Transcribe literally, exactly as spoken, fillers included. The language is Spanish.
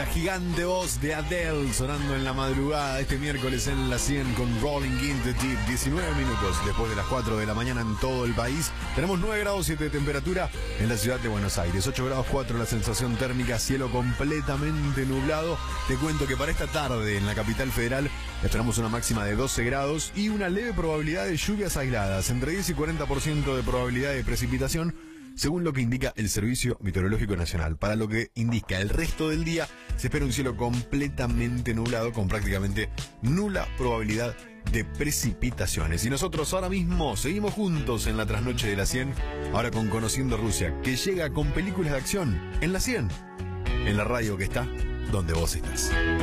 una gigante voz de Adele sonando en la madrugada este miércoles en la cien con Rolling in the Deep. diecinueve minutos después de las cuatro de la mañana en todo el país. Tenemos nueve grados siete de temperatura en la ciudad de Buenos Aires, ocho grados cuatro la sensación térmica, cielo completamente nublado. Te cuento que para esta tarde en la capital federal esperamos una máxima de doce grados y una leve probabilidad de lluvias aisladas, entre diez y cuarenta por ciento de probabilidad de precipitación, según lo que indica el Servicio Meteorológico Nacional. Para lo que indica el resto del día, se espera un cielo completamente nublado con prácticamente nula probabilidad de precipitaciones. Y nosotros ahora mismo seguimos juntos en la trasnoche de la cien, ahora con Conociendo Rusia, que llega con películas de acción en la cien, en la radio que está donde vos estás.